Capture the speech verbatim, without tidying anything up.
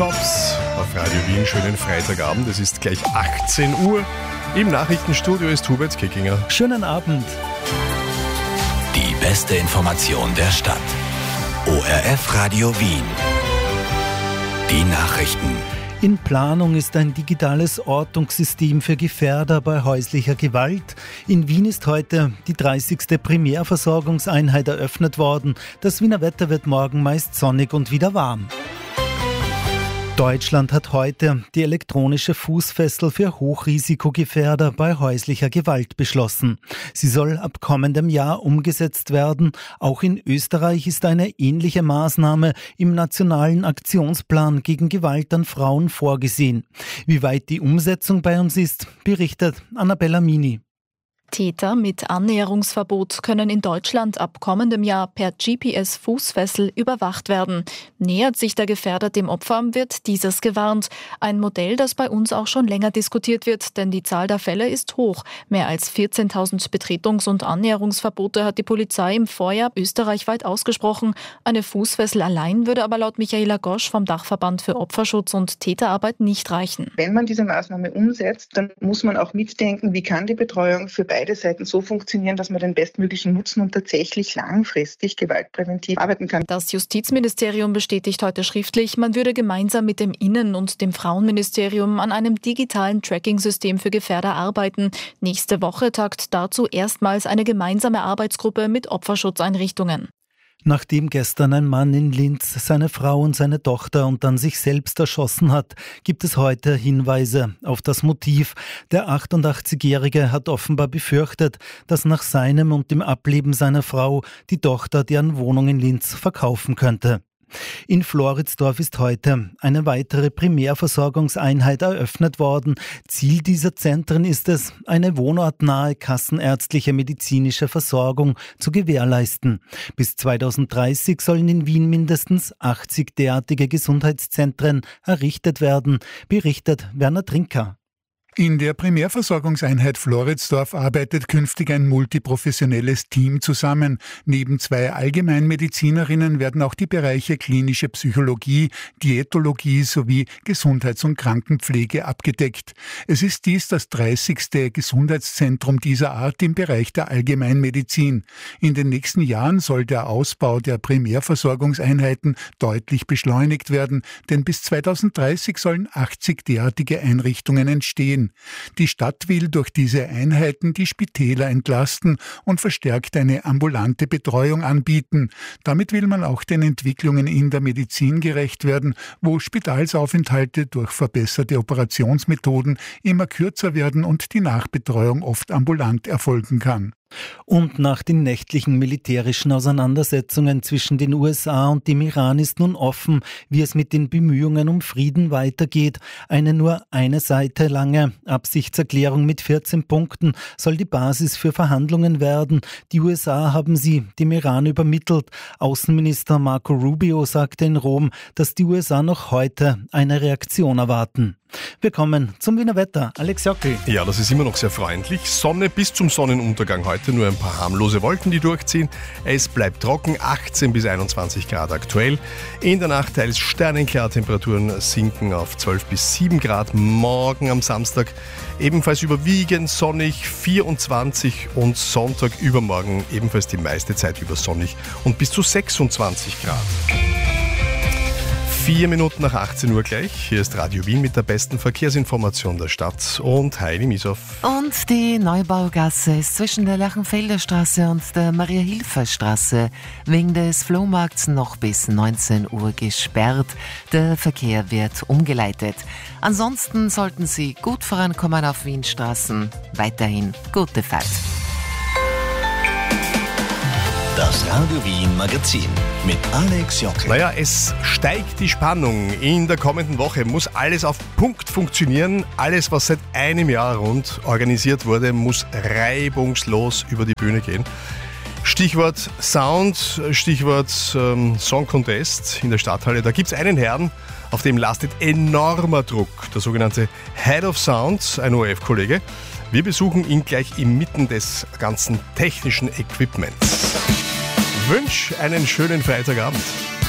Tops auf Radio Wien. Schönen Freitagabend. Es ist gleich achtzehn Uhr. Im Nachrichtenstudio ist Hubert Kickinger. Schönen Abend. Die beste Information der Stadt. O R F Radio Wien. Die Nachrichten. In Planung ist ein digitales Ortungssystem für Gefährder bei häuslicher Gewalt. In Wien ist heute die dreißigste Primärversorgungseinheit eröffnet worden. Das Wiener Wetter wird morgen meist sonnig und wieder warm. Deutschland hat heute die elektronische Fußfessel für Hochrisikogefährder bei häuslicher Gewalt beschlossen. Sie soll ab kommendem Jahr umgesetzt werden. Auch in Österreich ist eine ähnliche Maßnahme im nationalen Aktionsplan gegen Gewalt an Frauen vorgesehen. Wie weit die Umsetzung bei uns ist, berichtet Annabella Mini. Täter mit Annäherungsverbot können in Deutschland ab kommendem Jahr per G P S-Fußfessel überwacht werden. Nähert sich der Gefährder dem Opfer, wird dieses gewarnt. Ein Modell, das bei uns auch schon länger diskutiert wird, denn die Zahl der Fälle ist hoch. Mehr als vierzehntausend Betretungs- und Annäherungsverbote hat die Polizei im Vorjahr österreichweit ausgesprochen. Eine Fußfessel allein würde aber laut Michaela Gosch vom Dachverband für Opferschutz und Täterarbeit nicht reichen. Wenn man diese Maßnahme umsetzt, dann muss man auch mitdenken, wie kann die Betreuung für beide beide Seiten so funktionieren, dass man den bestmöglichen Nutzen und tatsächlich langfristig gewaltpräventiv arbeiten kann. Das Justizministerium bestätigt heute schriftlich, man würde gemeinsam mit dem Innen- und dem Frauenministerium an einem digitalen Tracking-System für Gefährder arbeiten. Nächste Woche tagt dazu erstmals eine gemeinsame Arbeitsgruppe mit Opferschutzeinrichtungen. Nachdem gestern ein Mann in Linz seine Frau und seine Tochter und dann sich selbst erschossen hat, gibt es heute Hinweise auf das Motiv. Der achtundachtzigjährige hat offenbar befürchtet, dass nach seinem und dem Ableben seiner Frau die Tochter deren Wohnung in Linz verkaufen könnte. In Floridsdorf ist heute eine weitere Primärversorgungseinheit eröffnet worden. Ziel dieser Zentren ist es, eine wohnortnahe kassenärztliche medizinische Versorgung zu gewährleisten. Bis zweitausenddreißig sollen in Wien mindestens achtzig derartige Gesundheitszentren errichtet werden, berichtet Werner Trinker. In der Primärversorgungseinheit Floridsdorf arbeitet künftig ein multiprofessionelles Team zusammen. Neben zwei Allgemeinmedizinerinnen werden auch die Bereiche klinische Psychologie, Diätologie sowie Gesundheits- und Krankenpflege abgedeckt. Es ist dies das dreißigste Gesundheitszentrum dieser Art im Bereich der Allgemeinmedizin. In den nächsten Jahren soll der Ausbau der Primärversorgungseinheiten deutlich beschleunigt werden, denn bis zweitausenddreißig sollen achtzig derartige Einrichtungen entstehen. Die Stadt will durch diese Einheiten die Spitäler entlasten und verstärkt eine ambulante Betreuung anbieten. Damit will man auch den Entwicklungen in der Medizin gerecht werden, wo Spitalsaufenthalte durch verbesserte Operationsmethoden immer kürzer werden und die Nachbetreuung oft ambulant erfolgen kann. Und nach den nächtlichen militärischen Auseinandersetzungen zwischen den U S A und dem Iran ist nun offen, wie es mit den Bemühungen um Frieden weitergeht. Eine nur eine Seite lange Absichtserklärung mit vierzehn Punkten soll die Basis für Verhandlungen werden. Die U S A haben sie dem Iran übermittelt. Außenminister Marco Rubio sagte in Rom, dass die U S A noch heute eine Reaktion erwarten. Wir kommen zum Wiener Wetter. Alex Jockel. Ja, das ist immer noch sehr freundlich. Sonne bis zum Sonnenuntergang heute, nur ein paar harmlose Wolken, die durchziehen. Es bleibt trocken, achtzehn bis einundzwanzig Grad aktuell. In der Nacht teils sternenklar, Temperaturen sinken auf zwölf bis sieben Grad. Morgen am Samstag ebenfalls überwiegend sonnig, vierundzwanzig, und Sonntag übermorgen ebenfalls die meiste Zeit über sonnig und bis zu sechsundzwanzig Grad. Vier Minuten nach achtzehn Uhr gleich. Hier ist Radio Wien mit der besten Verkehrsinformation der Stadt und Heidi Misow. Und die Neubaugasse ist zwischen der Lachenfelder Straße und der Maria-Hilfer-Straße wegen des Flohmarkts noch bis neunzehn Uhr gesperrt. Der Verkehr wird umgeleitet. Ansonsten sollten Sie gut vorankommen auf Wienstraßen. Weiterhin gute Fahrt. Das Radio Wien Magazin mit Alex Jockel. Naja, es steigt die Spannung. In der kommenden Woche muss alles auf Punkt funktionieren. Alles, was seit einem Jahr rund organisiert wurde, muss reibungslos über die Bühne gehen. Stichwort Sound, Stichwort ähm, Song Contest in der Stadthalle. Da gibt es einen Herrn, auf dem lastet enormer Druck. Der sogenannte Head of Sound, ein O R F-Kollege. Wir besuchen ihn gleich inmitten des ganzen technischen Equipments. Ich wünsche einen schönen Freitagabend.